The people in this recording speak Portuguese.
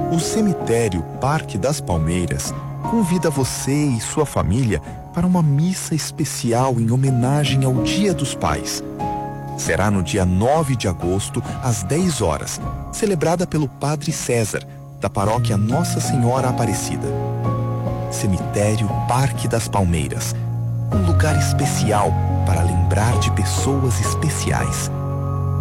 O cemitério Parque das Palmeiras convida você e sua família para uma missa especial em homenagem ao Dia dos Pais. Será no dia 9 de agosto, às 10 horas, celebrada pelo Padre César, da paróquia Nossa Senhora Aparecida. Cemitério Parque das Palmeiras, um lugar especial para lembrar de pessoas especiais.